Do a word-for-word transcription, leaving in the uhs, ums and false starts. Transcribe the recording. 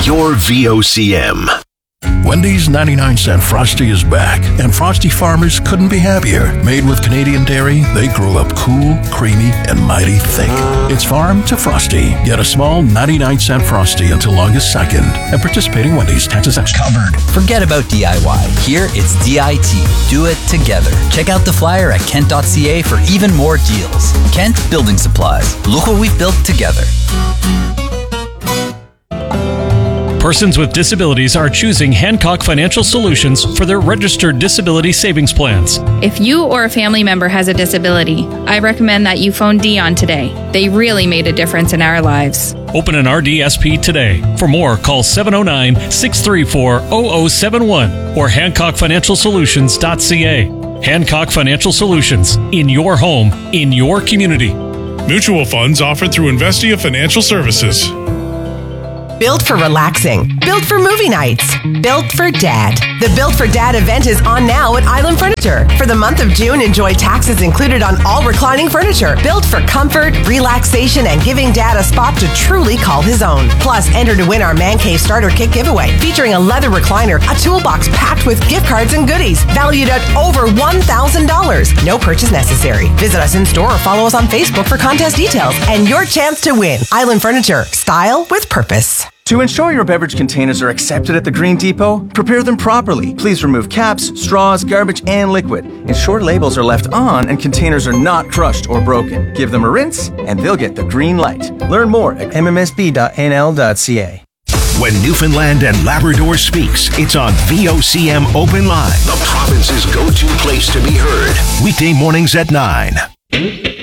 your V O C M. Wendy's ninety-nine cent Frosty is back, and Frosty farmers couldn't be happier. Made with Canadian dairy, they grow up cool, creamy, and mighty thick. It's farm to Frosty. Get a small ninety-nine cent Frosty until August second. At participating Wendy's, taxes extra covered. Forget about D I Y. Here, it's D I T. Do it together. Check out the flyer at kent dot c a for even more deals. Kent Building Supplies. Look what we've built together. Persons with disabilities are choosing Hancock Financial Solutions for their registered disability savings plans. If you or a family member has a disability, I recommend that you phone Dion today. They really made a difference in our lives. Open an R D S P today. For more, call seven oh nine, six three four, zero zero seven one or hancock financial solutions dot c a. Hancock Financial Solutions. In your home, in your community. Mutual funds offered through Investia Financial Services. Built for relaxing. Built for movie nights. Built for Dad. The Built for Dad event is on now at Island Furniture. For the month of June, enjoy taxes included on all reclining furniture. Built for comfort, relaxation, and giving Dad a spot to truly call his own. Plus, enter to win our Man Cave Starter Kit giveaway, featuring a leather recliner, a toolbox packed with gift cards and goodies, valued at over one thousand dollars. No purchase necessary. Visit us in store or follow us on Facebook for contest details and your chance to win. Island Furniture. Style with purpose. To ensure your beverage containers are accepted at the Green Depot, prepare them properly. Please remove caps, straws, garbage, and liquid. Ensure labels are left on and containers are not crushed or broken. Give them a rinse, and they'll get the green light. Learn more at m m s b dot n l dot c a. When Newfoundland and Labrador speaks, it's on V O C M Open Line, the province's go-to place to be heard. Weekday mornings at nine.